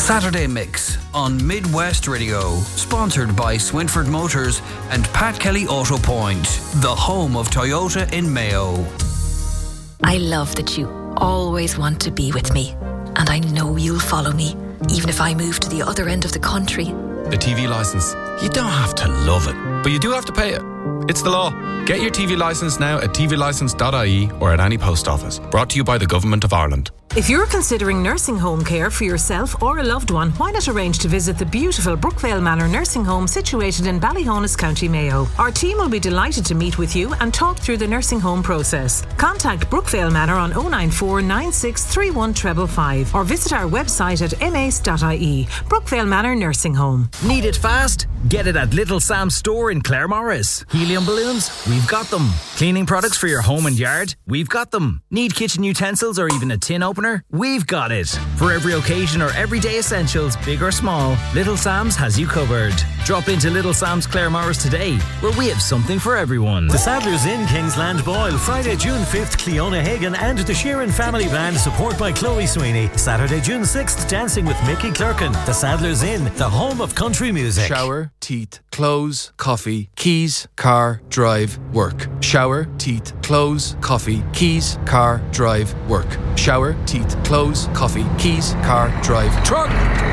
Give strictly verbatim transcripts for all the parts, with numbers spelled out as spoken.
Saturday Mix on Midwest Radio, sponsored by Swinford Motors and Pat Kelly Auto Point, the home of Toyota in Mayo. I love that you always want to be with me, and I know you'll follow me, even if I move to the other end of the country. The T V licence. You don't have to love it, but you do have to pay it. It's the law. Get your T V licence now at t v licence dot I E or at any post office. Brought to you by the Government of Ireland. If you're considering nursing home care for yourself or a loved one, why not arrange to visit the beautiful Brookvale Manor nursing home situated in Ballyhonus, County Mayo. Our team will be delighted to meet with you and talk through the nursing home process. Contact Brookvale Manor on oh nine four nine six three one five five or visit our website at m a c e dot I E. Brookvale Manor Nursing Home. Need it fast? Get it at Little Sam's store in Claremorris. Helium balloons? We've got them. Cleaning products for your home and yard? We've got them. Need kitchen utensils or even a tin opener? We've got it. For every occasion or everyday essentials, big or small, Little Sam's has you covered. Drop into Little Sam's Claremorris today, where we have something for everyone. The Sadler's Inn, Kingsland Boyle, Friday, June fifth, Cleona Hagan and the Sheeran Family Band, support by Chloe Sweeney. Saturday, June sixth, dancing with Mickey Clerkin. The Sadler's Inn, the home of country music. Shower, teeth, clothes, coffee, keys, car, drive, work. Shower, teeth, clothes, coffee, keys, car, drive, work. Shower, teeth, clothes, coffee, keys, car, drive, truck.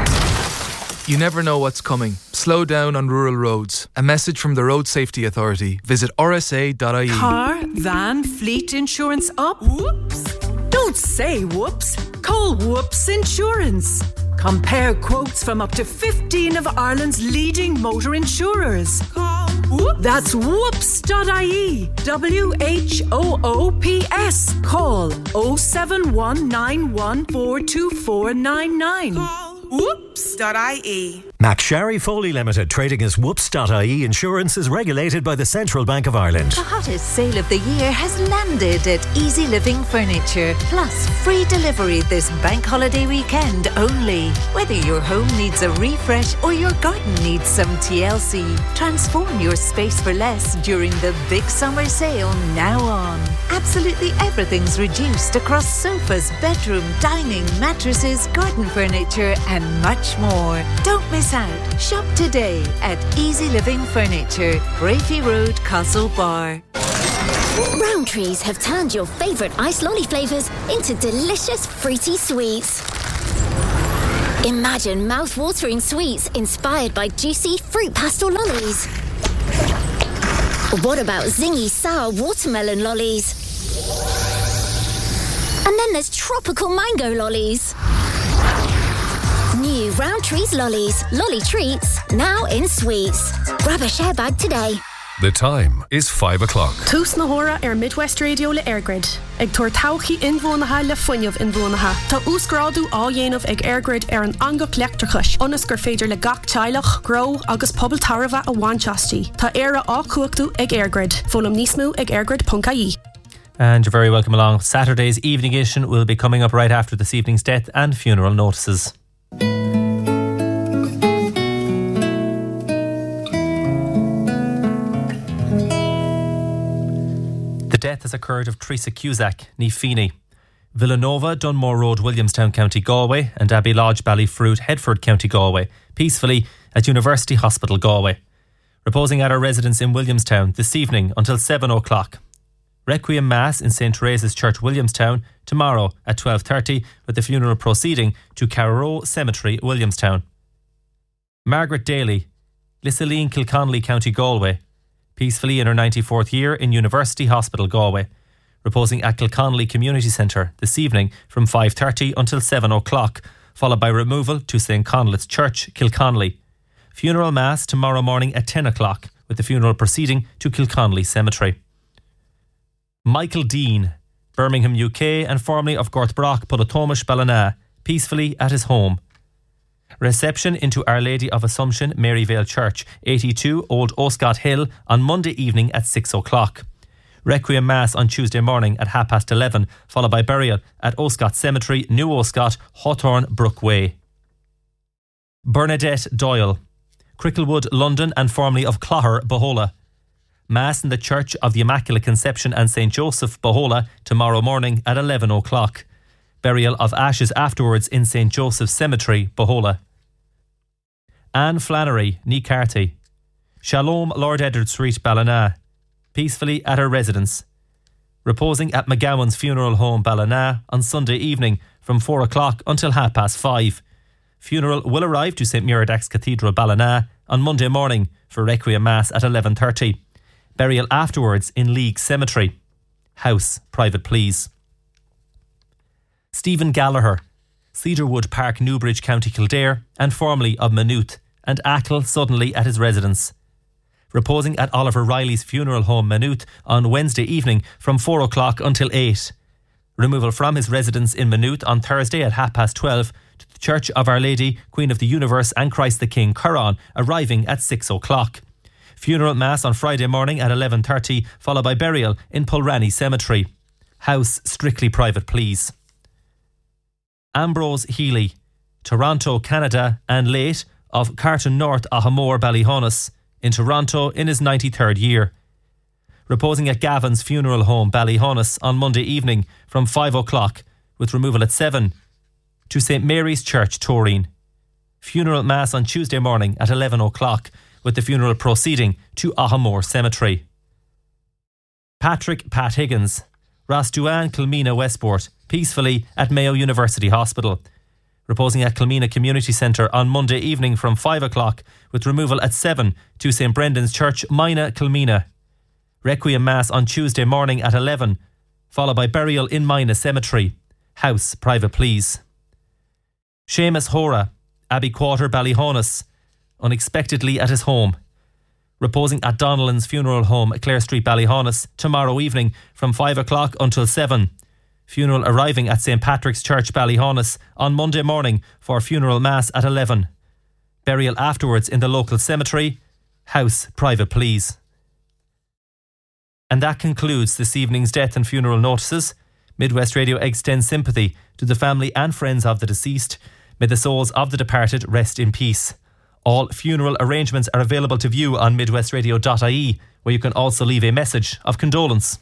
You never know what's coming. Slow down on rural roads. A message from the Road Safety Authority. Visit r s a dot I E. Car, van, fleet insurance up? Whoops. Don't say whoops. Call Whoops Insurance. Compare quotes from up to fifteen of Ireland's leading motor insurers. Call Whoops. That's whoops dot I E. W H O O P S. Call oh seven one nine one four two four nine nine. Call whoops dot I E. McSharry Foley Limited, trading as whoops dot I E Insurance, is regulated by the Central Bank of Ireland. The hottest sale of the year has landed at Easy Living Furniture. Plus, free delivery this bank holiday weekend only. Whether your home needs a refresh or your garden needs some T L C, transform your space for less during the big summer sale now on. Absolutely everything's reduced across sofas, bedroom, dining, mattresses, garden furniture and much more. Don't miss out. Shop today at Easy Living Furniture, Brafey Road, Castle Bar. Rowntrees have turned your favourite ice lolly flavours into delicious fruity sweets. Imagine mouth-watering sweets inspired by juicy fruit pastel lollies. What about zingy sour watermelon lollies? And then there's tropical mango lollies. New Rowntrees lollies, lolly treats, now in sweets. Grab a share bag today. The time is five o'clock. Tús na hora ar Midwest Radio le Airgrid. Ag tuair tauchi inbhuanacha le fuinneamh inbhuanacha. Tá úsgrádu á dhéanamh ag Airgrid ar an angach leachtrachas. Onas gur féidir le gach teilech, grow agus pobl tarva a bhaintastí. Tá éire á cuachtu ag Airgrid. Fólam níos mú ag airgrid dot I E. And you're very welcome along. Saturday's evening edition will be coming up right after this evening's death and funeral notices. The death has occurred of Teresa Cusack, ní Feeney. Villanova, Dunmore Road, Williamstown, County Galway, and Abbey Lodge, Ballyfruit, Headford, County Galway, peacefully at University Hospital, Galway. Reposing at her residence in Williamstown this evening until seven o'clock. Requiem Mass in Saint Teresa's Church, Williamstown, tomorrow at twelve thirty, with the funeral proceeding to Carrow Cemetery, Williamstown. Margaret Daly, Lissaleen, Kilconnelly, County Galway, peacefully in her ninety-fourth year in University Hospital, Galway. Reposing at Kilconnelly Community Centre this evening from five thirty until seven o'clock, followed by removal to Saint Conleth's Church, Kilconnelly. Funeral Mass tomorrow morning at ten o'clock, with the funeral proceeding to Kilconnelly Cemetery. Michael Dean, Birmingham, U K, and formerly of Gorthbrock, Pullatomish, Ballina, peacefully at his home. Reception into Our Lady of Assumption, Maryvale Church, eighty-two Old Oscott Hill, on Monday evening at six o'clock. Requiem Mass on Tuesday morning at half past eleven, followed by burial at Oscott Cemetery, New Oscott, Hawthorne Brook Way. Bernadette Doyle, Cricklewood, London, and formerly of Clogher, Bohola. Mass in the Church of the Immaculate Conception and Saint Joseph, Bohola, tomorrow morning at eleven o'clock. Burial of ashes afterwards in Saint Joseph's Cemetery, Bohola. Anne Flannery, ní Carty. Shalom, Lord Edward Street, Ballina. Peacefully at her residence. Reposing at McGowan's Funeral Home, Ballina, on Sunday evening from four o'clock until half past five. Funeral will arrive to Saint Muradach's Cathedral, Ballina, on Monday morning for Requiem Mass at eleven thirty. Burial afterwards in League Cemetery. House, private please. Stephen Gallagher, Cedarwood Park, Newbridge, County Kildare, and formerly of Maynooth, and Achill suddenly at his residence. Reposing at Oliver Riley's Funeral Home, Maynooth, on Wednesday evening from four o'clock until eight. Removal from his residence in Maynooth on Thursday at half past twelve to the Church of Our Lady, Queen of the Universe and Christ the King, Curran, arriving at six o'clock. Funeral Mass on Friday morning at eleven thirty, followed by burial in Pulranny Cemetery. House strictly private please. Ambrose Healy, Toronto, Canada, and late of Carton North, Ahamore, Ballyhonus, in Toronto in his ninety-third year. Reposing at Gavin's Funeral Home, Ballyhonus, on Monday evening from five o'clock, with removal at seven, to Saint Mary's Church, Toreen. Funeral Mass on Tuesday morning at eleven o'clock, with the funeral proceeding to Ahamore Cemetery. Patrick Pat Higgins, Rastuan, Kilmena, Westport, peacefully at Mayo University Hospital. Reposing at Kilmena Community Centre on Monday evening from five o'clock, with removal at seven to Saint Brendan's Church, Mina, Kilmena. Requiem Mass on Tuesday morning at eleven, followed by burial in Mina Cemetery. House, private please. Seamus Hora, Abbey Quarter, Ballyhonus, unexpectedly at his home. Reposing at Donnellan's Funeral Home, Clare Street, Ballyhonus, tomorrow evening from five o'clock until seven. Funeral arriving at Saint Patrick's Church, Ballyhonus, on Monday morning for funeral mass at eleven. Burial afterwards in the local cemetery. House, private please. And that concludes this evening's death and funeral notices. Midwest Radio extends sympathy to the family and friends of the deceased. May the souls of the departed rest in peace. All funeral arrangements are available to view on midwest radio dot I E, where you can also leave a message of condolence.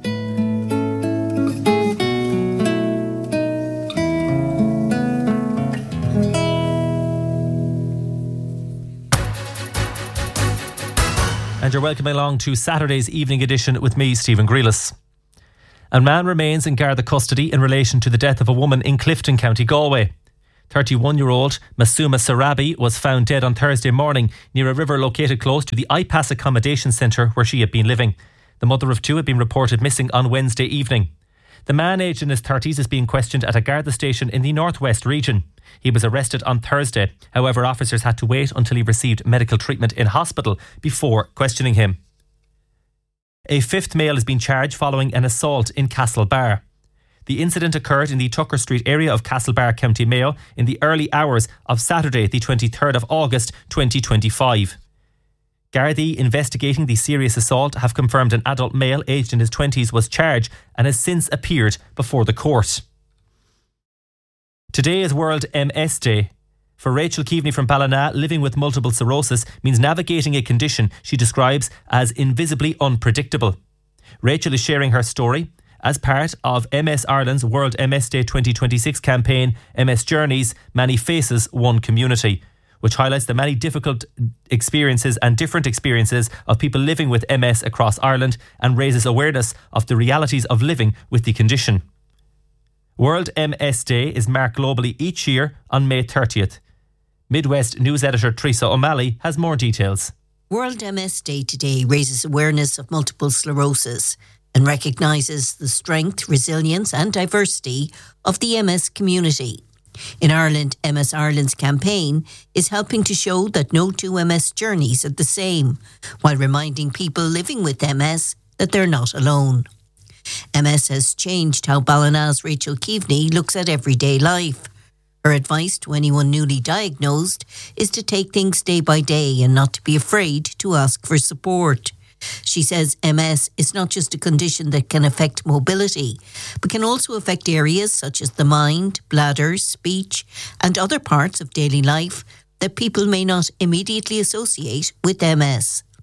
And you're welcome along to Saturday's evening edition with me, Stephen Grealis. A man remains in Garda custody in relation to the death of a woman in Clifton, County Galway. thirty-one-year-old Masuma Sarabi was found dead on Thursday morning near a river located close to the I-Pass accommodation centre where she had been living. The mother of two had been reported missing on Wednesday evening. The man, aged in his thirties, is being questioned at a Garda station in the northwest region. He was arrested on Thursday. However, officers had to wait until he received medical treatment in hospital before questioning him. A fifth male has been charged following an assault in Castlebar. The incident occurred in the Tucker Street area of Castlebar, County Mayo, in the early hours of Saturday, the twenty-third of August, twenty twenty-five. Gardaí investigating the serious assault have confirmed an adult male aged in his twenties was charged and has since appeared before the court. Today is World M S Day. For Rachel Keaveney from Ballina, living with multiple sclerosis means navigating a condition she describes as invisibly unpredictable. Rachel is sharing her story as part of M S Ireland's World M S Day twenty twenty-six campaign, M S Journeys, Many Faces, One Community, which highlights the many difficult experiences and different experiences of people living with M S across Ireland and raises awareness of the realities of living with the condition. World M S Day is marked globally each year on May thirtieth. Midwest News editor Teresa O'Malley has more details. World M S Day today raises awareness of multiple sclerosis and recognises the strength, resilience and diversity of the M S community. In Ireland, M S Ireland's campaign is helping to show that no two M S journeys are the same, while reminding people living with M S that they're not alone. M S has changed how Ballina's Rachel Keaveney looks at everyday life. Her advice to anyone newly diagnosed is to take things day by day and not to be afraid to ask for support. She says M S is not just a condition that can affect mobility, but can also affect areas such as the mind, bladder, speech, and other parts of daily life that people may not immediately associate with M S.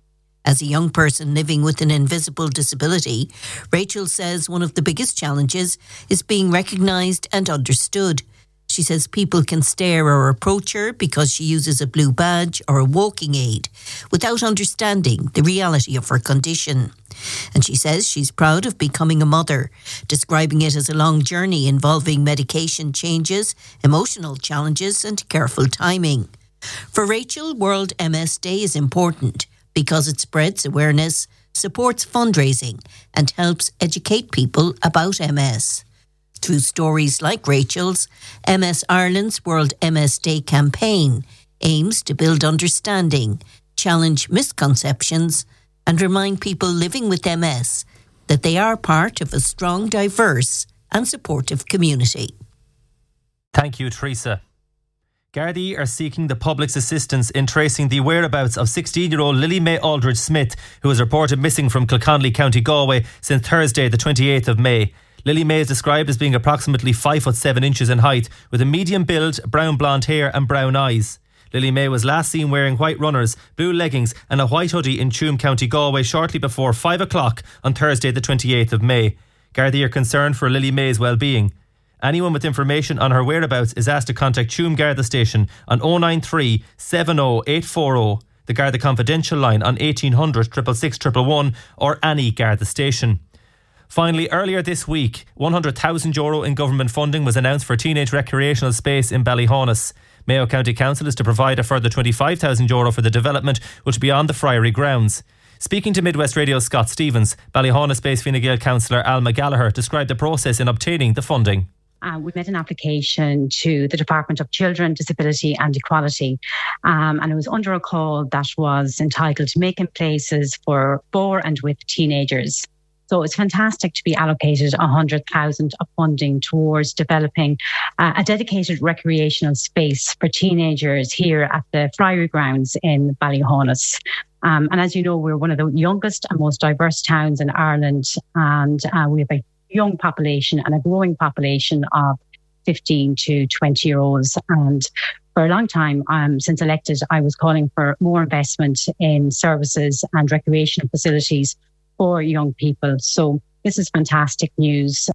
As a young person living with an invisible disability, Rachel says one of the biggest challenges is being recognised and understood. She says people can stare or approach her because she uses a blue badge or a walking aid without understanding the reality of her condition. And she says she's proud of becoming a mother, describing it as a long journey involving medication changes, emotional challenges and careful timing. For Rachel, World M S Day is important because it spreads awareness, supports fundraising and helps educate people about M S. Through stories like Rachel's, M S Ireland's World M S Day campaign aims to build understanding, challenge misconceptions and remind people living with M S that they are part of a strong, diverse and supportive community. Thank you, Teresa. Gardaí are seeking the public's assistance in tracing the whereabouts of sixteen-year-old Lily May Aldridge Smith, who was reported missing from Kilconnelly, County Galway, since Thursday, the twenty-eighth of May. Lily May is described as being approximately five foot seven inches in height, with a medium build, brown blonde hair and brown eyes. Lily May was last seen wearing white runners, blue leggings and a white hoodie in Tuam, County Galway shortly before five o'clock on Thursday, the twenty-eighth of May. Gardaí are concerned for Lily May's well-being. Anyone with information on her whereabouts is asked to contact Tuam Garda Station on oh nine three, seven oh eight four oh, the Garda Confidential line on eighteen hundred, six six six one one or any Garda station. Finally, earlier this week, one hundred thousand euro in government funding was announced for teenage recreational space in Ballyhonus. Mayo County Council is to provide a further twenty-five thousand euro for the development, which will be on the Friary grounds. Speaking to Midwest Radio's Scott Stevens, Ballyhonus-based Fine Gael councillor Alma Gallagher described the process in obtaining the funding. Uh, we made an application to the Department of Children, Disability and Equality, um, and it was under a call that was entitled Making Places for For and With Teenagers. So it's fantastic to be allocated one hundred thousand of funding towards developing uh, a dedicated recreational space for teenagers here at the Friary grounds in Ballyhonus. Um, and as you know, we're one of the youngest and most diverse towns in Ireland, and uh, we have a young population and a growing population of fifteen to twenty year olds. And for a long time, um, since elected, I was calling for more investment in services and recreational facilities for young people. So this is fantastic news.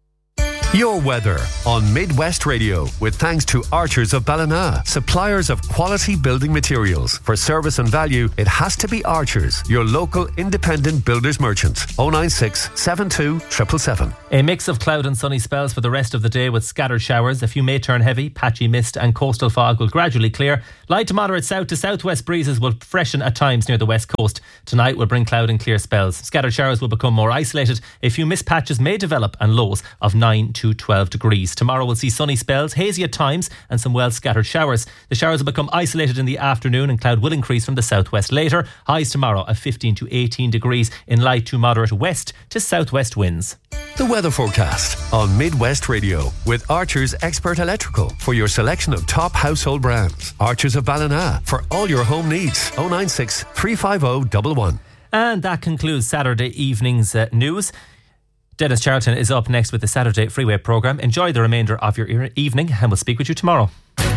Your weather on Midwest Radio, with thanks to Archers of Ballina, suppliers of quality building materials. For service and value, it has to be Archers, your local independent builders merchant. oh nine six, seven two, seven seven seven. A mix of cloud and sunny spells for the rest of the day with scattered showers. A few may turn heavy, patchy mist and coastal fog will gradually clear. Light to moderate south to southwest breezes will freshen at times near the west coast. Tonight will bring cloud and clear spells. Scattered showers will become more isolated. A few mist patches may develop and lows of nine to twelve degrees. Tomorrow we'll see sunny spells, hazy at times and some well scattered showers. The showers will become isolated in the afternoon and cloud will increase from the southwest later. Highs tomorrow of fifteen to eighteen degrees in light to moderate west to southwest winds. The weather forecast on Midwest Radio with Archers Expert Electrical for your selection of top household brands. Archers of Ballina for all your home needs. oh nine six, three five oh, one one. And that concludes Saturday evening's uh, news. Dennis Charlton is up next with the Saturday Freeway programme. Enjoy the remainder of your e- evening and we'll speak with you tomorrow.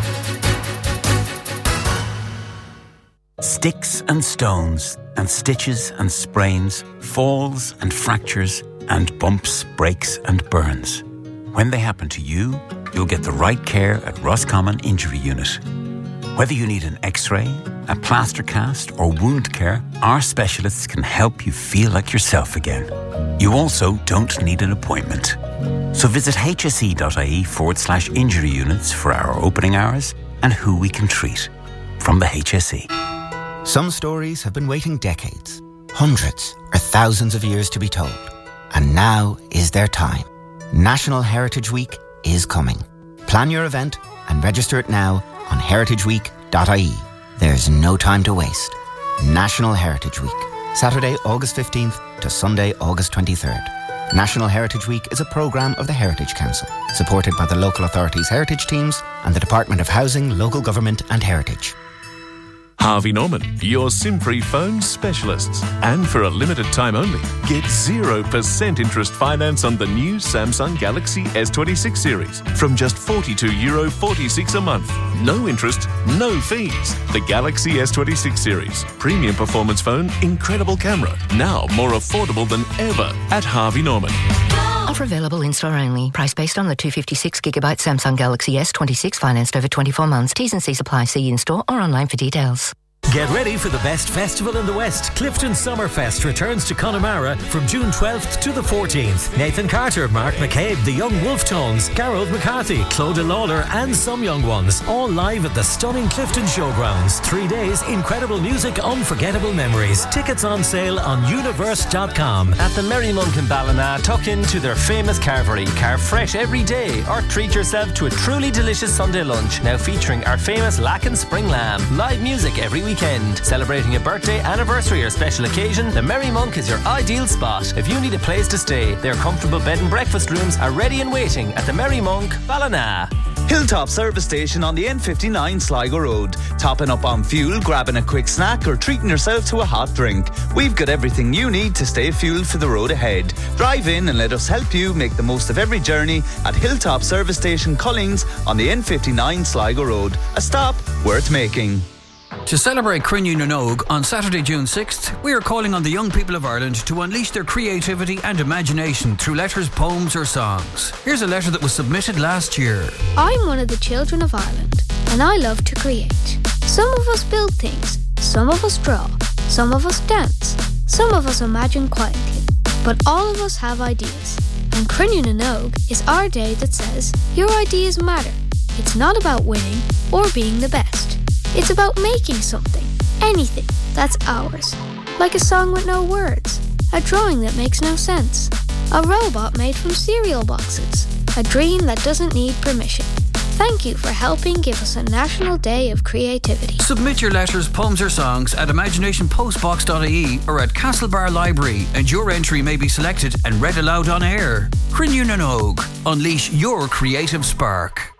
Sticks and stones and stitches and sprains, falls and fractures and bumps, breaks and burns. When they happen to you, you'll get the right care at Roscommon Injury Unit. Whether you need an x-ray, a plaster cast or wound care, our specialists can help you feel like yourself again. You also don't need an appointment. So visit hse.ie forward slash injury units for our opening hours and who we can treat. From the H S E. Some stories have been waiting decades, hundreds or thousands of years to be told. And now is their time. National Heritage Week is coming. Plan your event and register it now on heritage week dot I E. There's no time to waste. National Heritage Week, Saturday, August fifteenth to Sunday, August twenty-third. National Heritage Week is a programme of the Heritage Council, supported by the local authorities' heritage teams and the Department of Housing, Local Government and Heritage. Harvey Norman, your SIM-free phone specialists. And for a limited time only, get zero percent interest finance on the new Samsung Galaxy S twenty-six series from just forty-two euro forty-six a month. No interest, no fees. The Galaxy S twenty-six series. Premium performance phone, incredible camera. Now more affordable than ever at Harvey Norman. Offer available in-store only. Price based on the two hundred fifty-six gigabyte Samsung Galaxy S twenty-six financed over twenty-four months. T's and C's apply. See in-store or online for details. Get ready for the best festival in the West. Clifton Summerfest returns to Connemara from June twelfth to the fourteenth. Nathan Carter, Mark McCabe, the Young Wolf Tones, Gareth McCarthy, Clodagh Lawler and some young ones. All live at the stunning Clifton Showgrounds. Three days, incredible music, unforgettable memories. Tickets on sale on universe dot com. At the Merry Monk in Ballina, tuck into their famous carvery. Carve fresh every day or treat yourself to a truly delicious Sunday lunch. Now featuring our famous Lacken Spring Lamb. Live music every weekend. Celebrating a birthday, anniversary or special occasion, the Merry Monk is your ideal spot. If you need a place to stay, their comfortable bed and breakfast rooms are ready and waiting at the Merry Monk, Ballina. Hilltop Service Station on the N fifty-nine Sligo Road. Topping up on fuel, grabbing a quick snack or treating yourself to a hot drink. We've got everything you need to stay fueled for the road ahead. Drive in and let us help you make the most of every journey at Hilltop Service Station Collings on the N fifty-nine Sligo Road. A stop worth making. To celebrate Crinne na nÓg on Saturday, June sixth, we are calling on the young people of Ireland to unleash their creativity and imagination through letters, poems or songs. Here's a letter that was submitted last year. I'm one of the children of Ireland and I love to create. Some of us build things, some of us draw, some of us dance, some of us imagine quietly, but all of us have ideas. And Crinne na nÓg is our day that says your ideas matter. It's not about winning or being the best. It's about making something, anything, that's ours. Like a song with no words, a drawing that makes no sense, a robot made from cereal boxes, a dream that doesn't need permission. Thank you for helping give us a National Day of Creativity. Submit your letters, poems or songs at imagination postbox dot I E or at Castlebar Library and your entry may be selected and read aloud on air. Crinne na nÓg. Unleash your creative spark.